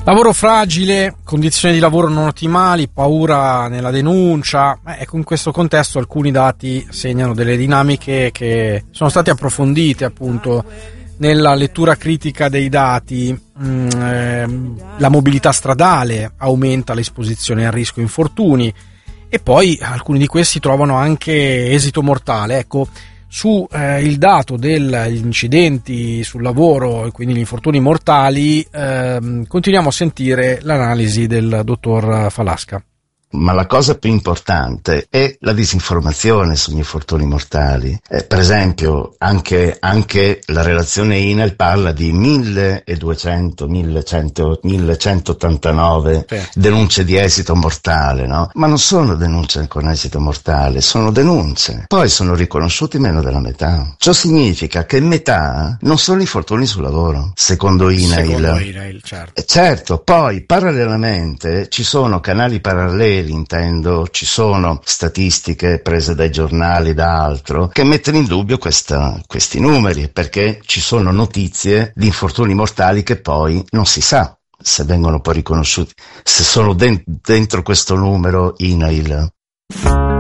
Lavoro fragile, condizioni di lavoro non ottimali, paura nella denuncia. Ecco, in questo contesto alcuni dati segnano delle dinamiche che sono state approfondite appunto nella lettura critica dei dati. La mobilità stradale aumenta l'esposizione al rischio infortuni e poi alcuni di questi trovano anche esito mortale. Ecco, su il dato degli incidenti sul lavoro e quindi gli infortuni mortali continuiamo a sentire l'analisi del dottor Falasca. Ma la cosa più importante è la disinformazione sugli infortuni mortali. Per esempio, anche la relazione INAIL parla di 1189 denunce di esito mortale, no? Ma non sono denunce con esito mortale, sono denunce. Poi sono riconosciuti meno della metà. Ciò significa che metà non sono infortuni sul lavoro, secondo INAIL. Certo. Certo, poi parallelamente ci sono canali paralleli, intendo, ci sono statistiche prese dai giornali, da altro, che mettono in dubbio questi numeri, perché ci sono notizie di infortuni mortali che poi non si sa se vengono poi riconosciuti, se sono dentro questo numero INAIL.